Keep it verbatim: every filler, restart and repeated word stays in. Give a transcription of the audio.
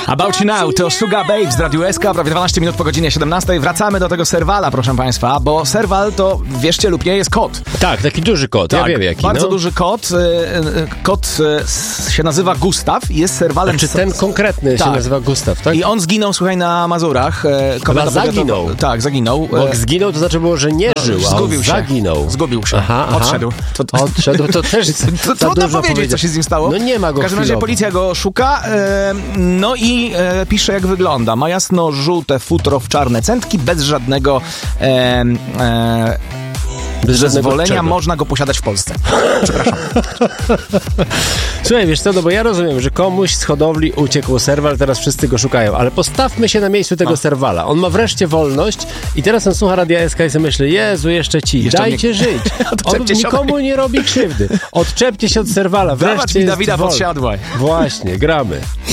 About You Now to Sugar Babes z Radiu S K, prawie dwanaście minut po godzinie siedemnastej. Wracamy do tego serwala, proszę państwa, bo serwal to, wierzcie lub nie, jest kot. Tak, taki duży kot, Tak, ja wiem jaki. bardzo no. duży kot. Kot się nazywa Gustaw i jest serwalem... Czy ten konkretny tak. się nazywa Gustaw, tak? I on zginął, słuchaj, na Mazurach. Chyba zaginął. Tak, zaginął. Bo jak zginął, to znaczy było, że nie no, żył, a zgubił on się. zaginął. Zgubił się. Aha, aha. Odszedł. To, to... Odszedł, to też to trudno powiedzieć, co się z nim stało. No nie ma go W każdym razie chwilowo. policja go szuka, e, no i e, pisze, jak wygląda. Ma jasno-żółte futro w czarne centki, bez żadnego e, e, Bez zezwolenia. czego? Można go posiadać w Polsce. Przepraszam. Słuchaj, wiesz co, no bo ja rozumiem, że komuś z hodowli uciekł serwal, teraz wszyscy go szukają, ale postawmy się na miejscu tego no. serwala. On ma wreszcie wolność i teraz on słucha Radia S K i sobie myśli, Jezu, jeszcze ci, Jeszcze dajcie mnie... żyć. On się nikomu od... nie robi krzywdy. Odczepcie się od serwala, Dawać wreszcie mi jest Dawida wolny. podsiadłaj. Właśnie, gramy.